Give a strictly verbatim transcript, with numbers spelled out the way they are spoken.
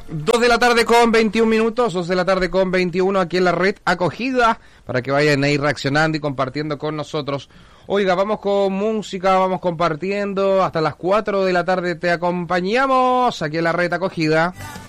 dos de la tarde con veintiún minutos, dos de la tarde con veintiuno aquí en la red acogida, para que vayan a ir reaccionando y compartiendo con nosotros. Oiga, vamos con música, vamos compartiendo, hasta las cuatro de la tarde te acompañamos aquí en la red acogida.